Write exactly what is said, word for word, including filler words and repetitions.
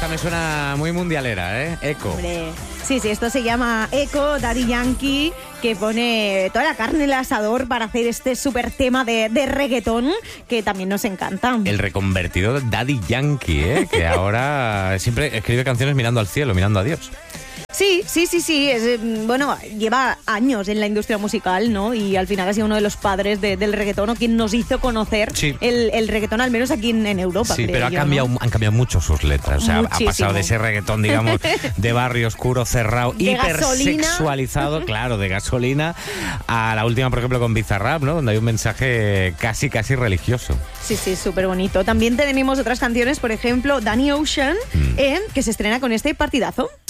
esta me suena muy mundialera, ¿eh? Echo. Hombre. Sí, sí, esto se llama Echo, Daddy Yankee, que pone toda la carne en el asador para hacer este súper tema de, de reggaetón, que también nos encanta. El reconvertido Daddy Yankee, ¿eh? Que ahora siempre escribe canciones mirando al cielo, mirando a Dios. Sí, sí, sí, sí. Es, bueno, lleva años en la industria musical, ¿no? Y al final ha sido uno de los padres de, del reggaetón, o quien nos hizo conocer sí. el, el reggaetón, al menos aquí en, en Europa. Sí, creo pero ha yo, cambiado, ¿no? han cambiado mucho sus letras. O sea, Muchísimo. ha pasado de ese reggaetón, digamos, de barrio oscuro, cerrado, De hipersexualizado, claro, de gasolina, a la última, por ejemplo, con Bizarrap, ¿no? Donde hay un mensaje casi, casi religioso. Sí, sí, súper bonito. También tenemos otras canciones, por ejemplo, Danny Ocean, mm. eh, que se estrena con este partidazo.